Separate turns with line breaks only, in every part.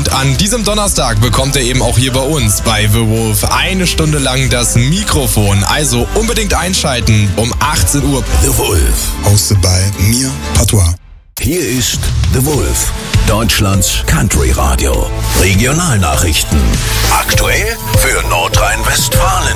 Und an diesem Donnerstag bekommt er eben auch hier bei uns bei The Wolf 1 Stunde lang das Mikrofon. Also unbedingt einschalten um 18 Uhr.
The Wolf.
Hosted by mir, Patois.
Hier ist The Wolf, Deutschlands Country-Radio. Regionalnachrichten. Aktuell für Nordrhein-Westfalen.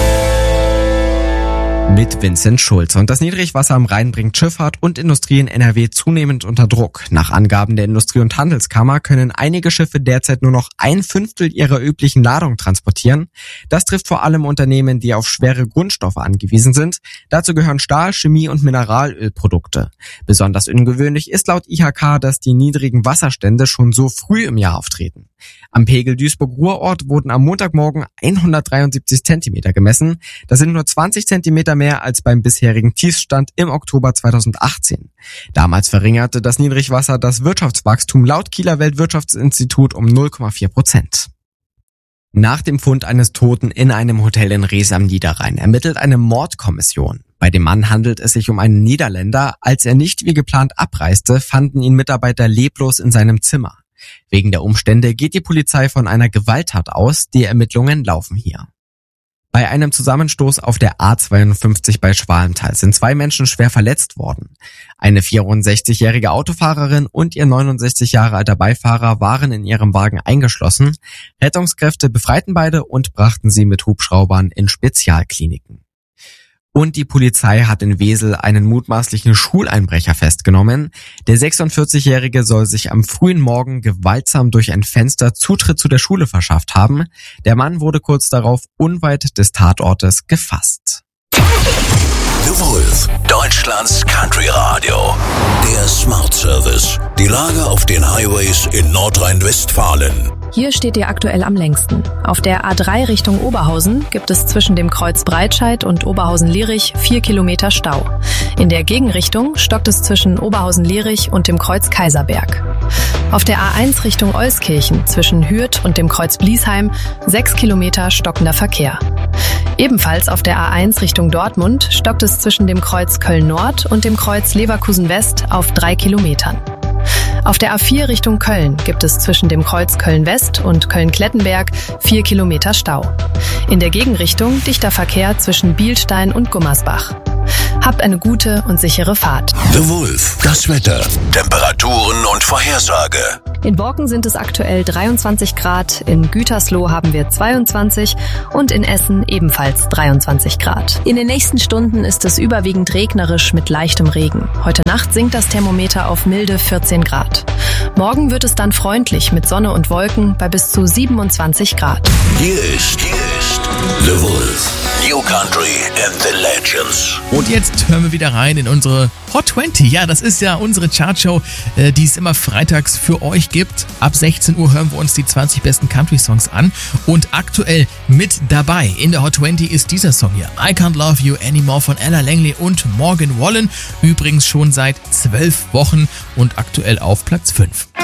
Mit Vincent Schulz. Und das Niedrigwasser am Rhein bringt Schifffahrt und Industrie in NRW zunehmend unter Druck. Nach Angaben der Industrie- und Handelskammer können einige Schiffe derzeit nur noch 1/5 ihrer üblichen Ladung transportieren. Das trifft vor allem Unternehmen, die auf schwere Grundstoffe angewiesen sind. Dazu gehören Stahl, Chemie und Mineralölprodukte. Besonders ungewöhnlich ist laut IHK, dass die niedrigen Wasserstände schon so früh im Jahr auftreten. Am Pegel Duisburg-Ruhrort wurden am Montagmorgen 173 Zentimeter gemessen. Das sind nur 20 Zentimeter mehr als beim bisherigen Tiefstand im Oktober 2018. Damals verringerte das Niedrigwasser das Wirtschaftswachstum laut Kieler Weltwirtschaftsinstitut um 0,4%. Nach dem Fund eines Toten in einem Hotel in Rees am Niederrhein ermittelt eine Mordkommission. Bei dem Mann handelt es sich um einen Niederländer. Als er nicht wie geplant abreiste, fanden ihn Mitarbeiter leblos in seinem Zimmer. Wegen der Umstände geht die Polizei von einer Gewalttat aus. Die Ermittlungen laufen hier. Bei einem Zusammenstoß auf der A52 bei Schwalenthal sind 2 Menschen schwer verletzt worden. Eine 64-jährige Autofahrerin und ihr 69 Jahre alter Beifahrer waren in ihrem Wagen eingeschlossen. Rettungskräfte befreiten beide und brachten sie mit Hubschraubern in Spezialkliniken. Und die Polizei hat in Wesel einen mutmaßlichen Schuleinbrecher festgenommen. Der 46-Jährige soll sich am frühen Morgen gewaltsam durch ein Fenster Zutritt zu der Schule verschafft haben. Der Mann wurde kurz darauf unweit des Tatortes gefasst.
The Wolf, Deutschlands Country-Radio. Der Smart Service. Die Lage auf den Highways in Nordrhein-Westfalen.
Hier steht ihr aktuell am längsten. Auf der A3 Richtung Oberhausen gibt es zwischen dem Kreuz Breitscheid und Oberhausen-Lierich 4 Kilometer Stau. In der Gegenrichtung stockt es zwischen Oberhausen-Lierich und dem Kreuz Kaiserberg. Auf der A1 Richtung Euskirchen zwischen Hürth und dem Kreuz Bliesheim 6 Kilometer stockender Verkehr. Ebenfalls auf der A1 Richtung Dortmund stockt es zwischen dem Kreuz Köln-Nord und dem Kreuz Leverkusen-West auf 3 Kilometern. Auf der A4 Richtung Köln gibt es zwischen dem Kreuz Köln-West und Köln-Klettenberg 4 Kilometer Stau. In der Gegenrichtung dichter Verkehr zwischen Bielstein und Gummersbach. Habt eine gute und sichere Fahrt.
The Wolf, das Wetter, Temperaturen und Vorhersage.
In Borken sind es aktuell 23 Grad, in Gütersloh haben wir 22 und in Essen ebenfalls 23 Grad. In den nächsten Stunden ist es überwiegend regnerisch mit leichtem Regen. Heute Nacht sinkt das Thermometer auf milde 14 Grad. Morgen wird es dann freundlich mit Sonne und Wolken bei bis zu 27 Grad.
Hier ist The Wolf, New Country and the Legends.
Und jetzt hören wir wieder rein in unsere Hot 20. Ja, das ist ja unsere Chartshow, die es immer freitags für euch gibt. Ab 16 Uhr hören wir uns die 20 besten Country-Songs an. Und aktuell mit dabei in der Hot 20 ist dieser Song hier. I Can't Love You Anymore von Ella Langley und Morgan Wallen. Übrigens schon seit 12 Wochen und aktuell auf Platz 5.